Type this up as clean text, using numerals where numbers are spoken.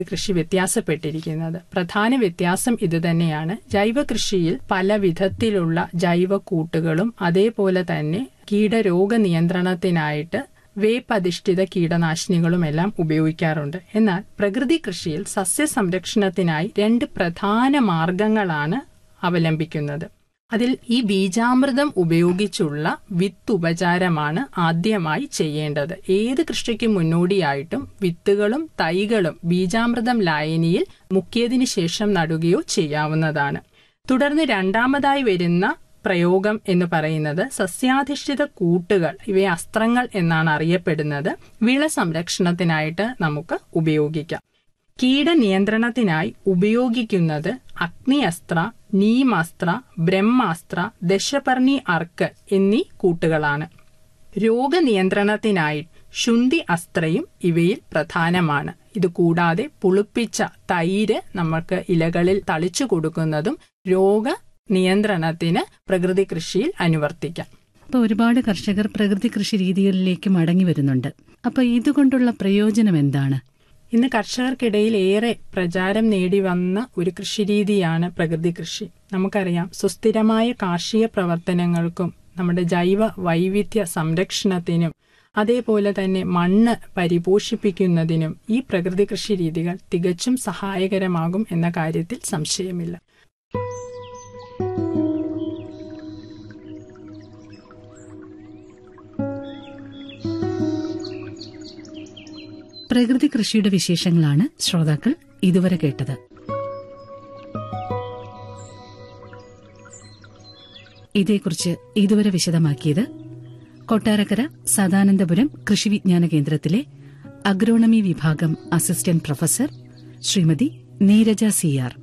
കൃഷി വ്യത്യാസപ്പെട്ടിരിക്കുന്നത്. പ്രധാന വ്യത്യാസം ഇതുതന്നെയാണ്. ജൈവ കൃഷിയിൽ പല വിധത്തിലുള്ള ജൈവ കൂട്ടുകളും അതേപോലെ തന്നെ കീടരോഗ നിയന്ത്രണത്തിനായിട്ട് വേപ്പധിഷ്ഠിത കീടനാശിനികളുമെല്ലാം ഉപയോഗിക്കാറുണ്ട്. എന്നാൽ പ്രകൃതി കൃഷിയിൽ സസ്യസംരക്ഷണത്തിനായി 2 പ്രധാന മാർഗങ്ങളാണ് അവലംബിക്കുന്നത്. അതിൽ ഈ ബീജാമൃതം ഉപയോഗിച്ചുള്ള വിത്തുപചാരമാണ് ആദ്യമായി ചെയ്യേണ്ടത്. ഏത് കൃഷിക്ക് മുന്നോടിയായിട്ടും വിത്തുകളും തൈകളും ബീജാമൃതം ലായനിയിൽ മുക്കിയതിനു ശേഷം നടുകയോ ചെയ്യാവുന്നതാണ്. തുടർന്ന് രണ്ടാമതായി വരുന്ന പ്രയോഗം എന്ന് പറയുന്നത് സസ്യാധിഷ്ഠിത കൂട്ടുകൾ, ഇവയെ അസ്ത്രങ്ങൾ എന്നാണ് അറിയപ്പെടുന്നത്, വിള സംരക്ഷണത്തിനായിട്ട് നമുക്ക് ഉപയോഗിക്കാം. കീടനിയന്ത്രണത്തിനായി ഉപയോഗിക്കുന്നത് അഗ്നിയസ്ത്ര, നീമാസ്ത്ര, ബ്രഹ്മാസ്ത്ര, ദശപർണി അർക്ക് എന്നീ കൂട്ടുകളാണ്. രോഗനിയന്ത്രണത്തിനായി ശുന്തി അസ്ത്രയും ഇവയിൽ പ്രധാനമാണ്. ഇതുകൂടാതെ പുളിപ്പിച്ച തൈര് നമുക്ക് ഇലകളിൽ തളിച്ചു കൊടുക്കുന്നതും രോഗനിയന്ത്രണത്തിന് പ്രകൃതി കൃഷിയിൽ അനുവർത്തിക്കാം. അപ്പോൾ ഒരുപാട് കർഷകർ പ്രകൃതി കൃഷി രീതികളിലേക്ക് മടങ്ങി വരുന്നുണ്ട്. അപ്പോൾ ഇതുകൊണ്ടുള്ള പ്രയോജനം എന്താണ്? ഇന്ന് കർഷകർക്കിടയിൽ ഏറെ പ്രചാരം നേടി വന്ന ഒരു കൃഷിരീതിയാണ് പ്രകൃതി കൃഷി. നമുക്കറിയാം, സുസ്ഥിരമായ കാർഷിക പ്രവർത്തനങ്ങൾക്കും നമ്മുടെ ജൈവ വൈവിധ്യ സംരക്ഷണത്തിനും അതേപോലെ തന്നെ മണ്ണ് പരിപോഷിപ്പിക്കുന്നതിനും ഈ പ്രകൃതി കൃഷി രീതികൾ തികച്ചും സഹായകരമാകും എന്ന കാര്യത്തിൽ സംശയമില്ല. പ്രകൃതി കൃഷിയുടെ വിശേഷങ്ങളാണ് ശ്രോതാക്കൾ ഇതുവരെ കേട്ടത്. ഇതേക്കുറിച്ച് ഇതുവരെ വിശദമാക്കിയത് കൊട്ടാരക്കര സദാനന്ദപുരം കൃഷി വിജ്ഞാന കേന്ദ്രത്തിലെ അഗ്രോണമി വിഭാഗം assistant professor Shrimati Neeraja CR.